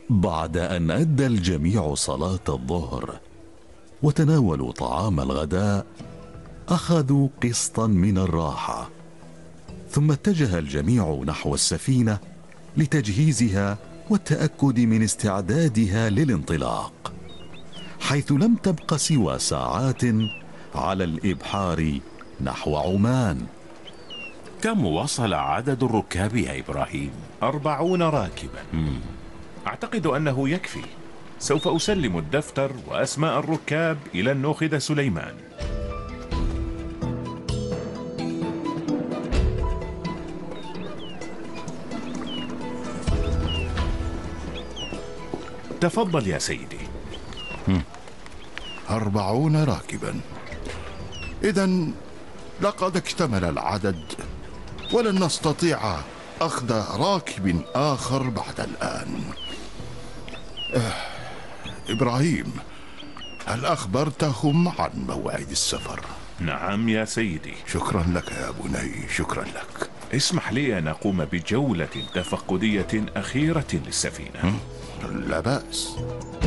بعد أن أدى الجميع صلاة الظهر وتناولوا طعام الغداء، أخذوا قسطا من الراحة، ثم اتجه الجميع نحو السفينة لتجهيزها والتأكد من استعدادها للانطلاق، حيث لم تبق سوى ساعات على الإبحار نحو عمان. كم وصل عدد الركاب يا إبراهيم؟ 40 راكبا. أعتقد أنه يكفي. سوف أسلم الدفتر وأسماء الركاب إلى الناخذ سليمان. تفضل يا سيدي. 40 راكبا، إذن لقد اكتمل العدد، ولن نستطيع أخذ راكب آخر بعد الآن. إبراهيم، هل أخبرتهم عن موعد السفر؟ نعم يا سيدي. شكرا لك يا بني، شكرا لك. اسمح لي أن أقوم بجولة تفقدية أخيرة للسفينة. لا بأس.